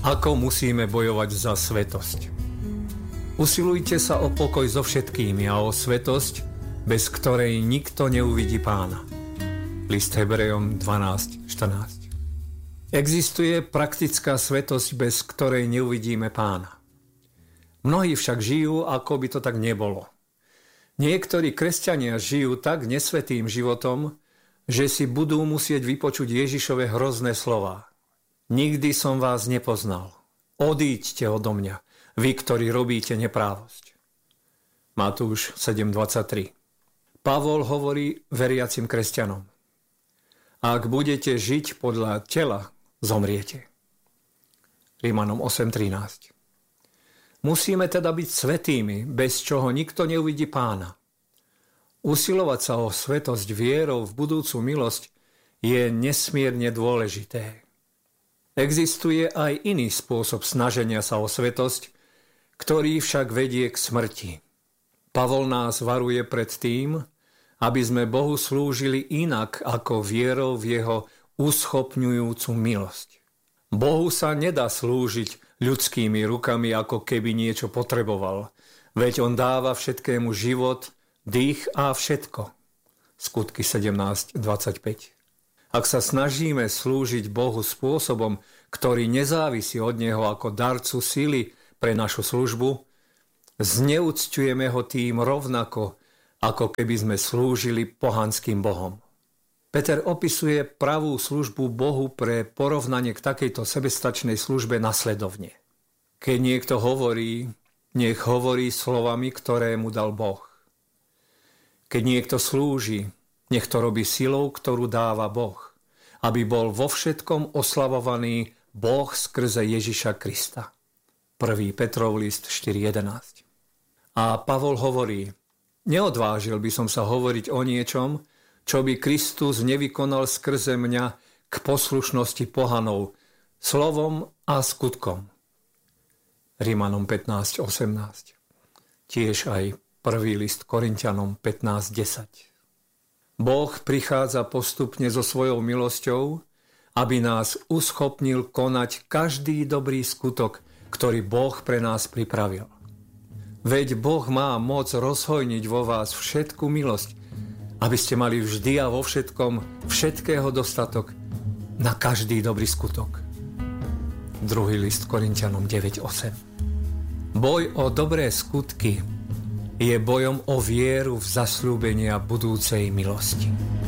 Ako musíme bojovať za svetosť? Usilujte sa o pokoj so všetkými a o svetosť, bez ktorej nikto neuvidí Pána. List Hebrejom 12:14. Existuje praktická svetosť, bez ktorej neuvidíme Pána. Mnohí však žijú, ako by to tak nebolo. Niektorí kresťania žijú tak nesvätým životom, že si budú musieť vypočuť Ježišove hrozné slová. Nikdy som vás nepoznal. Odíďte odo mňa, vy, ktorí robíte neprávosť. Matúš 7:23. Pavol hovorí veriacim kresťanom: Ak budete žiť podľa tela, zomriete. Rímanom 8:13. Musíme teda byť svätými, bez čoho nikto neuvidí Pána. Usilovať sa o svätosť vierou v budúcu milosť je nesmierne dôležité. Existuje aj iný spôsob snaženia sa o svätosť, ktorý však vedie k smrti. Pavol nás varuje pred tým, aby sme Bohu slúžili inak ako vierou v jeho uschopňujúcu milosť. Bohu sa nedá slúžiť ľudskými rukami, ako keby niečo potreboval, veď on dáva všetkému život, dých a všetko. Skutky 17:25. Ak sa snažíme slúžiť Bohu spôsobom, ktorý nezávisí od Neho ako darcu sily pre našu službu, zneúcťujeme ho tým rovnako, ako keby sme slúžili pohanským bohom. Peter opisuje pravú službu Bohu pre porovnanie k takejto sebestačnej službe nasledovne. Keď niekto hovorí, nech hovorí slovami, ktoré mu dal Boh. Keď niekto slúži, nech to robí silou, ktorú dáva Boh, aby bol vo všetkom oslavovaný Boh skrze Ježiša Krista. 1. Petrov list 4:11. A Pavol hovorí: Neodvážil by som sa hovoriť o niečom, čo by Kristus nevykonal skrze mňa k poslušnosti pohanov, slovom a skutkom. Rímanom 15:18. Tiež aj 1. list Korinťanom 15:10. Boh prichádza postupne so svojou milosťou, aby nás uschopnil konať každý dobrý skutok, ktorý Boh pre nás pripravil. Veď Boh má moc rozhojniť vo vás všetku milosť, aby ste mali vždy a vo všetkom všetkého dostatok na každý dobrý skutok. 2. list Korinťanom 9:8. Boj o dobré skutky je bojom o vieru v zasľúbenia budúcej milosti.